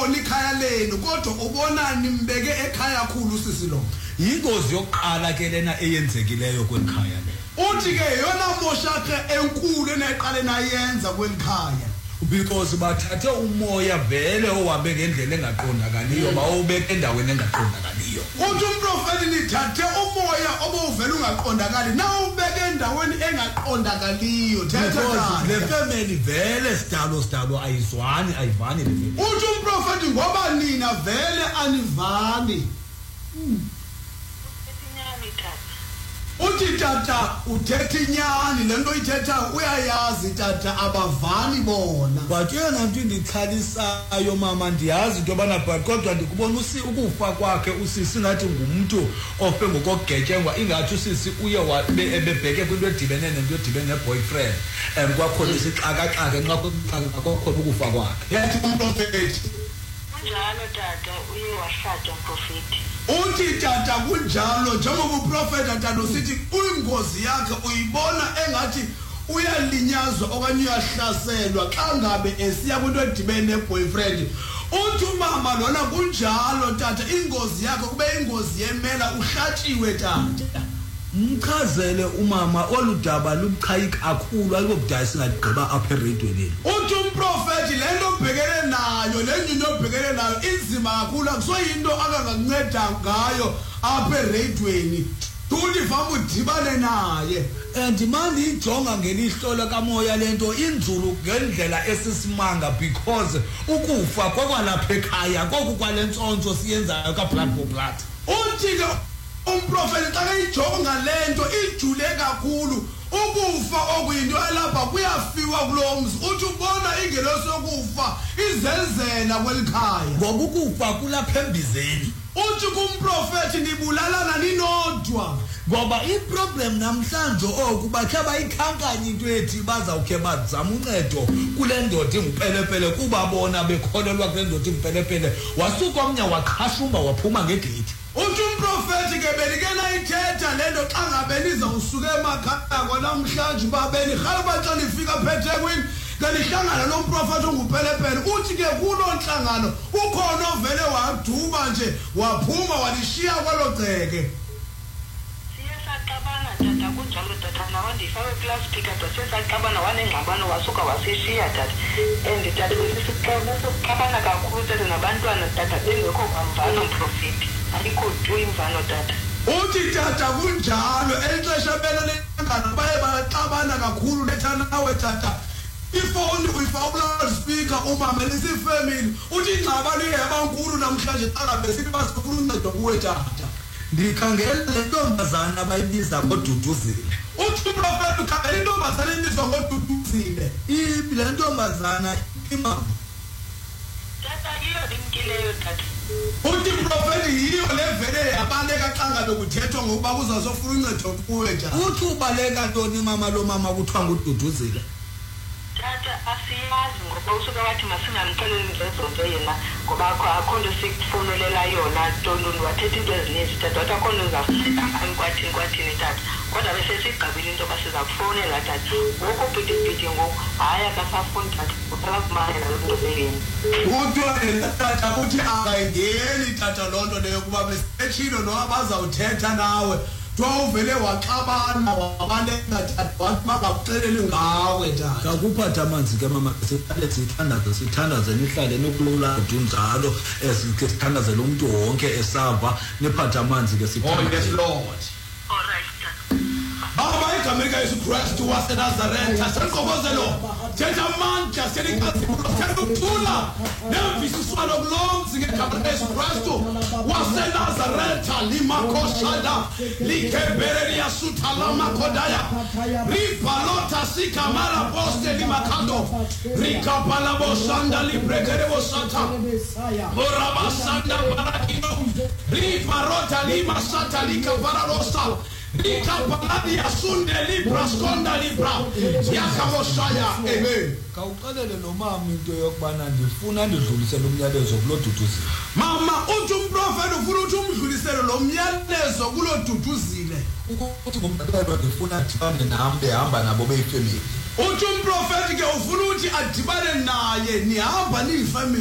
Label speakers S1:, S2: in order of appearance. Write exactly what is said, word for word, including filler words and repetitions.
S1: ulibona ikhaya lenu kodwa ubona nimbeke ekhaya kakhulu sisi lo.
S2: Yingozi yokuqala ke lena eyenzekileyo kwelikhaya le.
S1: Uthi ke yona moshakhe enkulu eneqale nayenza kwelikhaya.
S2: Because bathathe umoya vele owabe ngendlela engaqondakaliyo bawubeka endaweni engaqondakaliyo.
S1: Uthi umprofeti nithathe umoya obuvela ungaqondakali na ubeka endaweni engaqondakaliyo. Thetha
S2: le family vele sidalo sidalo ayizwani ayivani le family.
S1: Uthi umprofeti ngoba nina vele anivani. Uthi tata uthethe inyani lento ithetha uyayazi tata abavani bona.
S2: But yena into indichalisayo mama ndiyazi into bana but kodwa ndikubona usi ukufa kwakhe usisi ngathi ngumuntu ofe ngokogetshengwa ingathi usisi uye wabe ebebheke kwinto edibene nento edibene neboyfriend em kwakhona isixakaxaka nxa kwakhona ukufa kwakhe.
S1: Yathi umprofeti
S3: njalo tata uye wahlatshwa umprofeti.
S1: Uthi tata kunjalo njengoba uprofeta tata usithi uyingozi yakhe uyibona engathi uyalinyazwa okanye uyahlaselwa xa ngabe esiya kwinto edibene neboyfriend. Uthi umama lona kunjalo tata ingozi yakhe kube ingozi yemela uhlatshiwe tata.
S2: Mchazele umama oludaba lubuchayi kakhulu ayikubudala singagqiba apha eradweni.
S1: Uthi umprofeti lento obhekene nayo lenyinto obhekene nayo inzima kakhulu akusoyinto akanganceda ngayo apha eradweni. Uthi fama udibane naye.
S2: And manje ijonga ngelihlo kamoya lento inzulu ngendlela esisimanga because ukufa kwakwalapha ekhaya kwaku kwalentsonto siyenzayo ka blood for blood.
S1: Uthi ke umprofeti xa ijonga lento ijule kakhulu ukufa okuyinto elapha kuyafiwa kulomzi. Uthi ubona ingelosi yokufa izenzela kwelikhaya
S2: ngoba ukufa kulapha embizeni.
S1: Uthi kumprofeti nibulalana ninodwa
S2: ngoba iproblem namhlanje oku bakhe bayikhankanya into ethi bazawukhe bazama uncedo kule ndoda ingupelepele kuba bona bekholelwa kule ndoda ingupelepele wasuka omnye waqhashumba waphuma ngegate.
S1: Uthi umprofeti ke belikena ithetha lento xa ngabe nizawusuka emakhaya kwanamhlanje babeni khalaba xa nifika phethekwini kanihlangana nomprofeti ongupelepele. Uthi ke kulo nhlangano ukhona ovele waduba nje waphuma walishiya kwelo gceke.
S3: Siyasaqabana tata kunjalo tata nawe ndifake class speaker siyasaqabana wanengxabano wasuka wasishiya tata and tata sisiqaba sokuxabana kakhulu tata nabantwana tata bengekho kwamvana umprofeti ayikho tu imvano tata.
S1: Uthi tata kunjalo exesha belo lengana baye baxabana kakhulu lethana nawe tata. Ifoni uyifawula speaker umama lesifamily uthi ingxabano iyabankulu namhlanje xa besithi basifuna uncedo kuwe tata.
S2: Ndikhangela le ntombazana abayibiza ngoDuduzile.
S1: Uthi umprofeti ukhangela intombazana ebizwa ngoDuduzile.
S2: Le ntombazana imama
S3: tata iyo limkileyo tata.
S1: Uthi umprofeti yiyo levele yabaleka xa ngabe kuthethwa ngokuba kuzazofuna uncedo kuwe tata.
S2: Uthi ubaleka ntoni mama lo mama kuthiwa nguDuduzile?
S3: Tata asiyazi ngoba usuka wathi masingamxeleli ngezonto yena ngoba akho nto sikufunulela yona ntoni wathetha into ezininzi tata wathi akho nto uzafuna kwathini kwathini tata kodwa bese sigqibile into basiza kufonela tata ngoku bhidibhidi ngoku hayi akasafuni tata uqala kumayela loo nto leyeni.
S1: Kuthiwa tata uthi akayingeni tata loo nto leyo kuba besetshilo noba bazawuthetha nawe twawuvele waxabana wabaleka tata wathi bakakuxeleli ngawe tata.
S2: Kakuphatha amanzi ke mama sihlale sithandaze sithandaze nihlale nokulula njalo esike sithandazele umuntu wonke esava niphatha amanzi ke sithandaze.
S1: Oh yes Lord.
S3: All right tata.
S1: Baba igama lika Yesu Kristu waseNazaretha senkokozelo thetha amandla senikazimulo senukuthula nemvisiswano kulomzi ngegama lika Yesu Kristu waseNazaretha limakoshada likebere yasutha lamakodaya ribalota sikamara poste limakando rikapala bosanda librekere bosata borabasanda barakino ribarota limasata likapararosa Ikapaladi asunde libra skonda libra yakabosaya. Amen.
S2: Kawuqalele nomama into yokubana ndifuna ndidlulisele umyalezo kulo Duduzile.
S1: Mama uthi umprofeti ufuna uthi umdlulisele lo myalezo kulo Duduzile.
S2: Ukuthi ngumntwana ndifuna adibane nahambe hamba nabo beyifamily.
S1: Uthi umprofeti ke ufuna uthi adibane naye nihamba niyifamily.